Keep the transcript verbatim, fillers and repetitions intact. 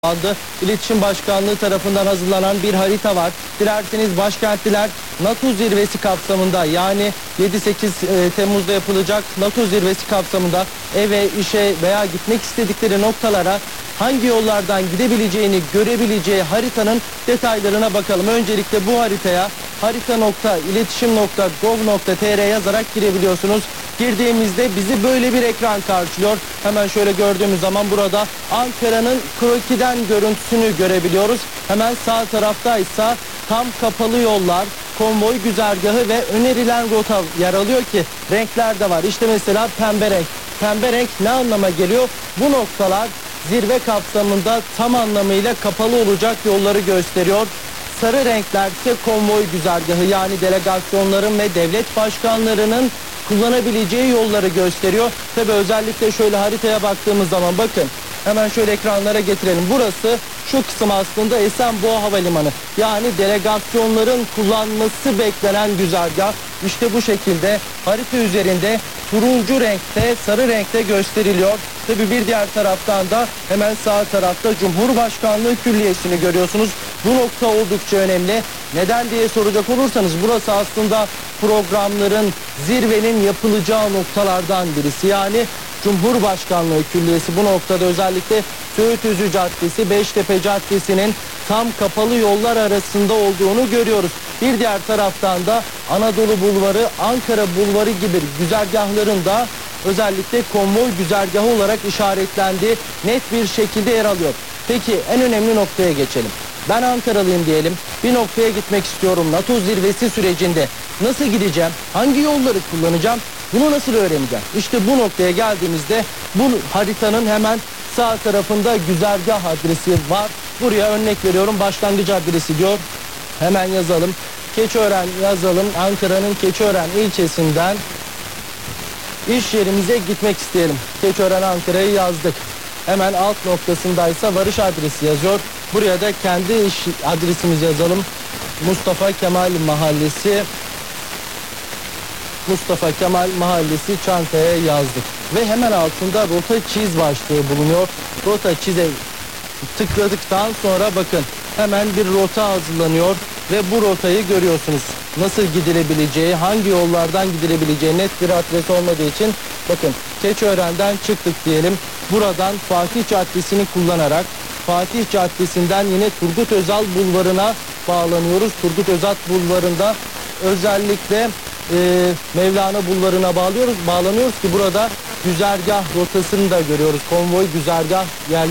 aldı. İletişim Başkanlığı tarafından hazırlanan bir harita var. Dilerseniz başkentliler NATO zirvesi kapsamında, yani yedi sekiz Temmuz'da yapılacak NATO zirvesi kapsamında eve, işe veya gitmek istedikleri noktalara hangi yollardan gidebileceğini görebileceği haritanın detaylarına bakalım. Öncelikle bu haritaya harita nokta iletişim nokta gov nokta tr yazarak girebiliyorsunuz. Girdiğimizde bizi böyle bir ekran karşılıyor. Hemen şöyle gördüğümüz zaman burada Ankara'nın krokiden görüntüsünü görebiliyoruz. Hemen sağ tarafta ise tam kapalı yollar, konvoy güzergahı ve önerilen rota yer alıyor ki renkler de var. İşte mesela pembe renk. Pembe renk ne anlama geliyor? Bu noktalar zirve kapsamında tam anlamıyla kapalı olacak yolları gösteriyor. Sarı renkler ise konvoy güzergahı, yani delegasyonların ve devlet başkanlarının kullanabileceği yolları gösteriyor. Tabi özellikle şöyle haritaya baktığımız zaman bakın, hemen şöyle ekranlara getirelim. Burası, şu kısım aslında Esenboğa Havalimanı. Yani delegasyonların kullanması beklenen güzergah. İşte bu şekilde harita üzerinde turuncu renkte, sarı renkte gösteriliyor. Tabi bir diğer taraftan da hemen sağ tarafta Cumhurbaşkanlığı Külliyesi'ni görüyorsunuz. Bu nokta oldukça önemli. Neden diye soracak olursanız, burası aslında programların, zirvenin yapılacağı noktalardan birisi. Yani Cumhurbaşkanlığı Külliyesi bu noktada özellikle Söğütüzü Caddesi, Beştepe Caddesi'nin tam kapalı yollar arasında olduğunu görüyoruz. Bir diğer taraftan da Anadolu Bulvarı, Ankara Bulvarı gibi güzergahların da özellikle konvoy güzergahı olarak işaretlendiği net bir şekilde yer alıyor. Peki en önemli noktaya geçelim. Ben Ankaralıyım diyelim, bir noktaya gitmek istiyorum. NATO zirvesi sürecinde nasıl gideceğim, hangi yolları kullanacağım, bunu nasıl öğreneceğim? İşte bu noktaya geldiğimizde bu haritanın hemen sağ tarafında güzergah adresi var. Buraya örnek veriyorum, başlangıç adresi diyor. Hemen yazalım. Keçiören yazalım. Ankara'nın Keçiören ilçesinden iş yerimize gitmek isteyelim. Keçiören Ankara'yı yazdık. Hemen alt noktasındaysa varış adresi yazıyor. Buraya da kendi iş adresimizi yazalım. Mustafa Kemal Mahallesi. Mustafa Kemal Mahallesi Çankaya yazdık. Ve hemen altında rota çiz başlığı bulunuyor. Rota çize tıkladıktan sonra bakın hemen bir rota hazırlanıyor. Ve bu rotayı görüyorsunuz. Nasıl gidilebileceği, hangi yollardan gidilebileceği net bir adres olmadığı için bakın Keçiören'den çıktık diyelim. Buradan Fatih Caddesi'ni kullanarak Fatih Caddesi'nden yine Turgut Özal Bulvarı'na bağlanıyoruz. Turgut Özal Bulvarı'nda özellikle e, Mevlana Bulvarı'na bağlıyoruz, bağlanıyoruz ki burada güzergah rotasını da görüyoruz. Konvoy güzergah yer